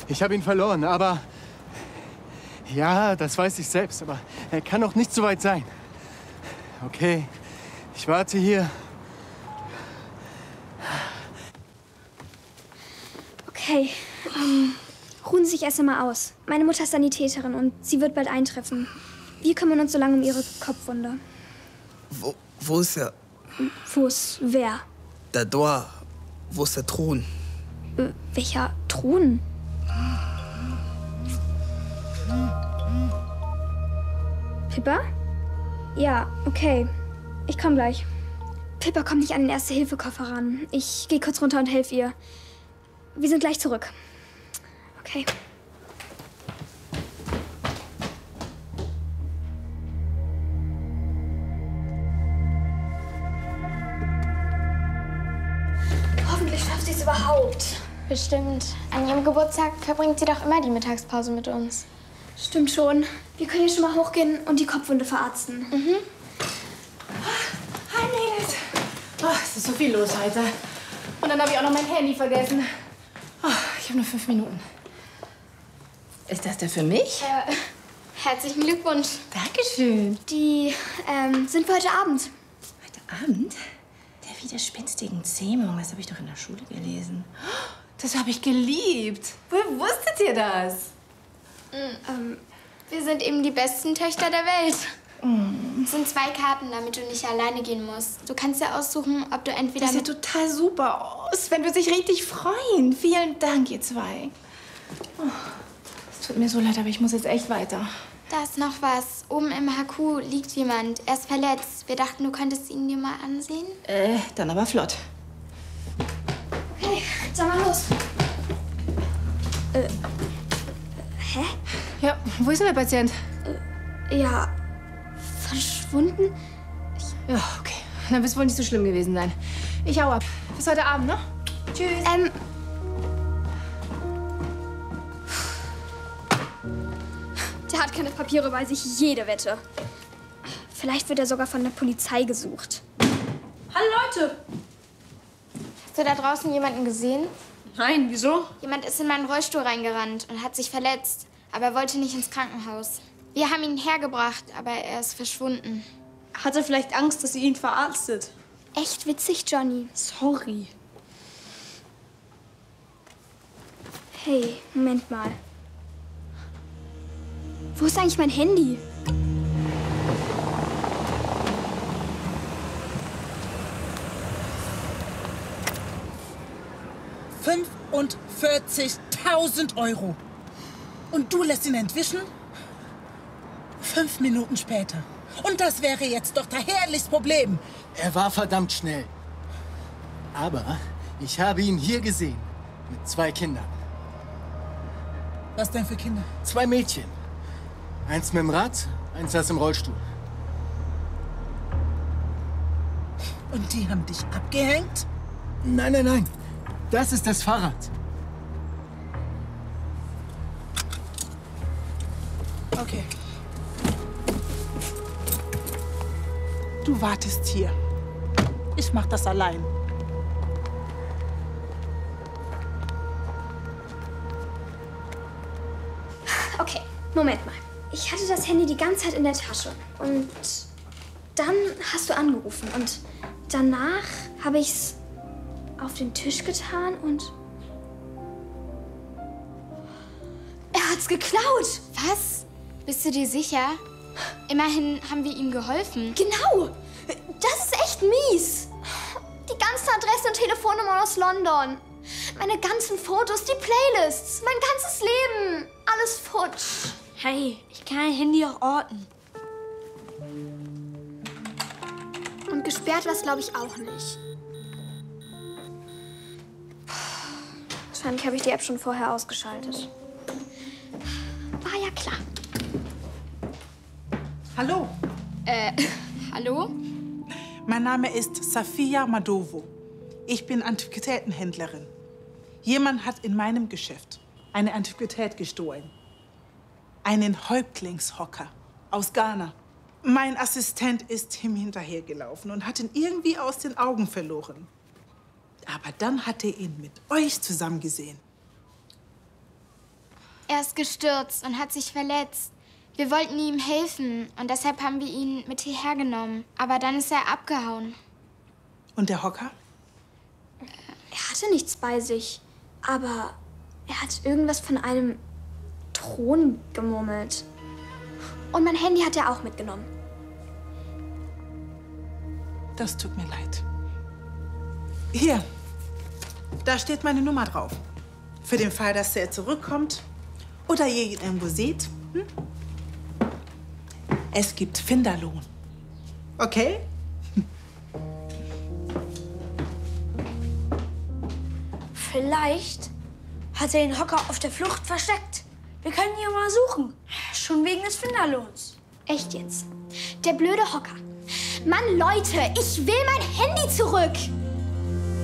Ich habe ihn verloren, aber... Ja, das weiß ich selbst, aber er kann doch nicht so weit sein. Okay, ich warte hier. Okay, ruhen Sie sich erst einmal aus. Meine Mutter ist Sanitäterin und sie wird bald eintreffen. Wir kümmern uns so lange um Ihre Kopfwunde. Wo ist er? Wo ist wer? Der Dor. Wo ist der Thron? Welcher Thron? Pippa? Ja, okay. Ich komm gleich. Pippa kommt nicht an den Erste-Hilfe-Koffer ran. Ich gehe kurz runter und helfe ihr. Wir sind gleich zurück. Okay. Hoffentlich schafft sie es überhaupt. Bestimmt. An ihrem Geburtstag verbringt sie doch immer die Mittagspause mit uns. Stimmt schon. Wir können hier schon mal hochgehen und die Kopfwunde verarzten. Mhm. Hi, Mädels. Oh, es ist so viel los heute. Und dann habe ich auch noch mein Handy vergessen. Oh, ich habe nur 5 Minuten. Ist das der für mich? Herzlichen Glückwunsch. Dankeschön. Die sind für heute Abend. Heute Abend? Der widerspenstigen Zähmung, das habe ich doch in der Schule gelesen. Das habe ich geliebt. Woher wusstet ihr das? Wir sind eben die besten Töchter der Welt. Es sind 2 Karten, damit du nicht alleine gehen musst. Du kannst ja aussuchen, ob du entweder... Das sieht total super aus. Wenn wir sich richtig freuen. Vielen Dank, ihr 2. Oh, es tut mir so leid, aber ich muss jetzt echt weiter. Da ist noch was. Oben im HQ liegt jemand. Er ist verletzt. Wir dachten, du könntest ihn dir mal ansehen. Dann aber flott. Okay, sag mal los. Hä? Ja, wo ist denn der Patient? Ja, verschwunden? Ja, okay. Dann wird es wohl nicht so schlimm gewesen sein. Ich hau ab. Bis heute Abend, ne? Tschüss. Der hat keine Papiere bei sich, jede Wette. Vielleicht wird er sogar von der Polizei gesucht. Hallo Leute! Hast du da draußen jemanden gesehen? Nein, wieso? Jemand ist in meinen Rollstuhl reingerannt und hat sich verletzt. Aber er wollte nicht ins Krankenhaus. Wir haben ihn hergebracht, aber er ist verschwunden. Hat er vielleicht Angst, dass ihr ihn verarztet? Echt witzig, Johnny. Sorry. Hey, Moment mal. Wo ist eigentlich mein Handy? €45.000. Und du lässt ihn entwischen? 5 Minuten später. Und das wäre jetzt doch der herrlichste Problem. Er war verdammt schnell. Aber ich habe ihn hier gesehen. Mit 2 Kindern. Was denn für Kinder? 2 Mädchen. Eins mit dem Rad, eins saß im Rollstuhl. Und die haben dich abgehängt? Nein, nein, nein. Das ist das Fahrrad. Okay. Du wartest hier. Ich mach das allein. Okay, Moment mal. Ich hatte das Handy die ganze Zeit in der Tasche. Und dann hast du angerufen. Und danach habe ich's auf den Tisch getan und... Er hat's geklaut! Was? Bist du dir sicher? Immerhin haben wir ihm geholfen. Genau! Das ist echt mies! Die ganzen Adressen und Telefonnummern aus London. Meine ganzen Fotos, die Playlists, mein ganzes Leben. Alles futsch. Hey, ich kann ein Handy auch orten. Und gesperrt war es, glaube ich, auch nicht. Wahrscheinlich habe ich die App schon vorher ausgeschaltet. War ja klar. Hallo. Hallo? Mein Name ist Safia Madovo. Ich bin Antiquitätenhändlerin. Jemand hat in meinem Geschäft eine Antiquität gestohlen. Einen Häuptlingshocker aus Ghana. Mein Assistent ist ihm hinterhergelaufen und hat ihn irgendwie aus den Augen verloren. Aber dann hat er ihn mit euch zusammen gesehen. Er ist gestürzt und hat sich verletzt. Wir wollten ihm helfen und deshalb haben wir ihn mit hierher genommen. Aber dann ist er abgehauen. Und der Hocker? Er hatte nichts bei sich, aber er hat irgendwas von einem Thron gemurmelt. Und mein Handy hat er auch mitgenommen. Das tut mir leid. Hier, da steht meine Nummer drauf. Für den Fall, dass er zurückkommt oder ihr ihn irgendwo seht. Es gibt Finderlohn. Okay? Vielleicht hat er den Hocker auf der Flucht versteckt. Wir können ihn ja mal suchen. Schon wegen des Finderlohns. Echt jetzt? Der blöde Hocker. Mann, Leute, ich will mein Handy zurück.